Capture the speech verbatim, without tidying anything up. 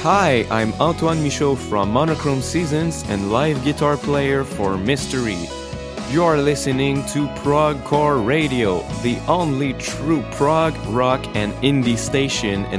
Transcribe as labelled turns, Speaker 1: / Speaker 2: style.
Speaker 1: Hi, I'm Antoine Michaud from Monochrome Seasons and live guitar player for Mystery. You are listening to Prog Core Radio, the only true prog, rock, and indie station in